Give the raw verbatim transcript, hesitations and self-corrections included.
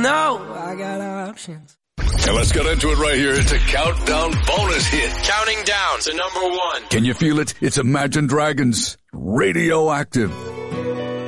know I got options. And let's get into it right here. It's a countdown bonus hit. Counting down to number one. Can you feel it? It's Imagine Dragons, Radioactive.